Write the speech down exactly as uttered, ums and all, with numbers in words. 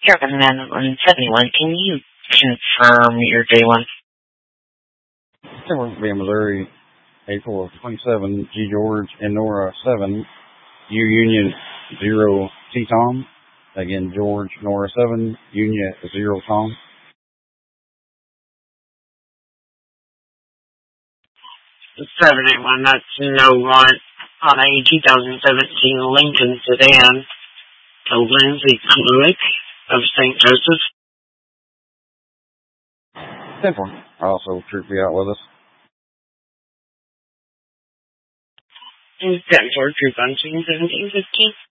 Airgun nine one seven one, can you confirm your J one? Timber Bay, Missouri, April of twenty-seven, G George, and Nora seven, U Union zero T Tom. Again, George, Nora seven, Union zero Tom. seven eight one, that's no warrant on a two thousand seventeen Lincoln sedan to Lindsay Kluick of Saint Joseph. ten four. Also, Troop be out with us. ten four, Troop on scene seventeen fifteen.